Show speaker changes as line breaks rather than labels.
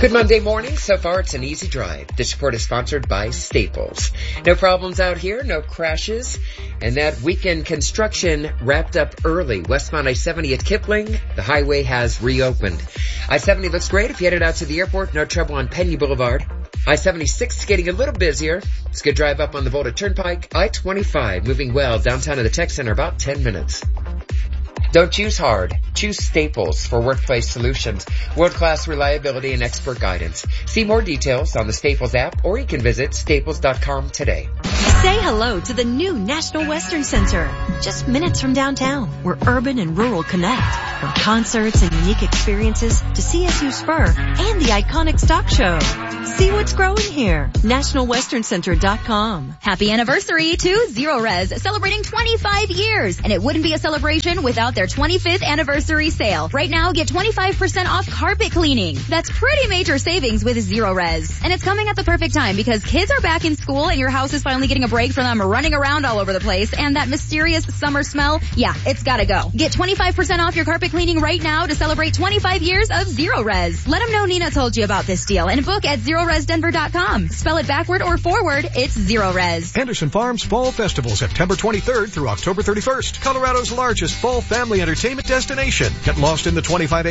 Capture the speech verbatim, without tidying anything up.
Good Monday morning. So far, it's an easy drive. This report is sponsored by Staples. No problems out here, no crashes. And that weekend construction wrapped up early. Westbound I seventy at Kipling, the highway has reopened. I seventy looks great if you headed out to the airport. No trouble on Penny Boulevard. I seventy-six getting a little busier. It's a good drive up on the Volta Turnpike. I twenty-five moving well downtown to the Tech Center about ten minutes. Don't choose hard. Choose Staples for workplace solutions. World-class reliability and expert guidance. See more details on the Staples app, or you can visit staples dot com today.
Say hello to the new National Western Center, just minutes from downtown, where urban and rural connect. From concerts and unique experiences to C S U Spur and the iconic stock show. See what's growing here. national western center dot com.
Happy anniversary to Zero Res, celebrating twenty-five years. And it wouldn't be a celebration without their twenty-fifth anniversary sale. Right now, get twenty-five percent off carpet cleaning. That's pretty major savings with Zero Res. And it's coming at the perfect time because kids are back in school and your house is finally getting a break from them running around all over the place. And that mysterious summer smell, yeah, it's gotta go. Get twenty-five percent off your carpet cleaning right now to celebrate twenty-five years of Zero Res. Let them know Nina told you about this deal and book at zero res denver dot com. Spell it backward or forward, it's Zero Res.
Henderson Farms Fall Festival, September twenty-third through October thirty-first. Colorado's largest fall family entertainment destination. Get lost in the twenty-five